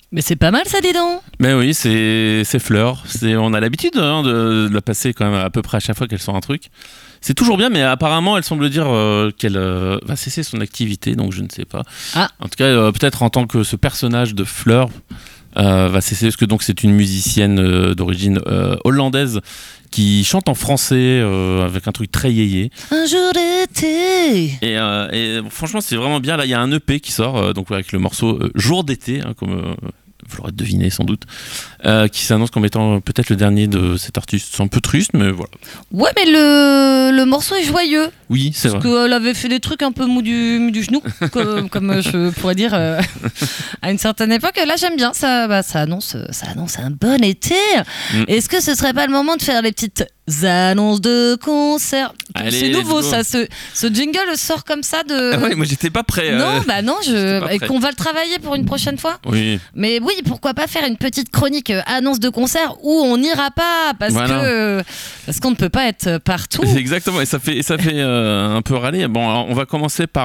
Mais c'est pas mal ça, dis donc. Mais oui, c'est Fleur. On a l'habitude de la passer quand même à peu près à chaque fois qu'elle sort un truc. C'est toujours bien, mais apparemment, elle semble dire qu'elle va cesser son activité, donc je ne sais pas. Ah. En tout cas, peut-être en tant que ce personnage de Fleur va cesser, parce que donc c'est une musicienne d'origine hollandaise qui chante en français avec un truc très yéyé. Un jour d'été. Et franchement, c'est vraiment bien. Là, il y a un EP qui sort, donc avec le morceau Jour d'été, comme vous l'aurez deviné sans doute, qui s'annonce comme étant peut-être le dernier de cet artiste. C'est un peu triste, mais voilà. Ouais, mais le morceau est joyeux. Oui, c'est vrai. Parce qu'elle avait fait des trucs un peu mou du genou, comme je pourrais dire à une certaine époque. Là, j'aime bien. Ça annonce un bon été. Est-ce que ce serait pas le moment de faire les petites annonces de concerts? Allez, c'est nouveau, let's go. ça. Ce jingle sort comme ça de. Ah ouais, moi j'étais pas prêt. Non, j'étais pas et prêt. qu'on va le travailler pour une prochaine fois. Oui. Mais oui, pourquoi pas faire une petite chronique annonce de concert où on n'ira pas parce qu'on ne peut pas être partout. Exactement, et ça fait un peu râler. Bon, alors, on va commencer par